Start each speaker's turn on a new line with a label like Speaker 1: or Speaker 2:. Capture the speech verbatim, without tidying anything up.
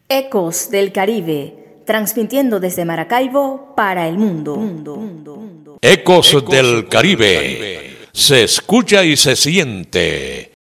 Speaker 1: Ecos del Caribe, transmitiendo desde Maracaibo para el mundo.
Speaker 2: Ecos del Caribe, se escucha y se siente